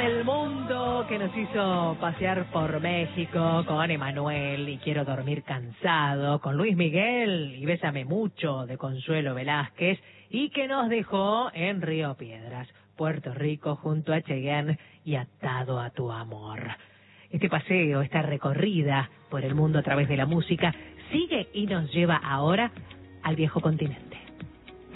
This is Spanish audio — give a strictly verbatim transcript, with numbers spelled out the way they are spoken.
El mundo que nos hizo pasear por México con Emanuel y Quiero dormir cansado, con Luis Miguel y Bésame mucho de Consuelo Velázquez, y que nos dejó en Río Piedras, Puerto Rico, junto a Cheyenne y Atado a tu amor. Este paseo, esta recorrida por el mundo a través de la música, sigue y nos lleva ahora al viejo continente.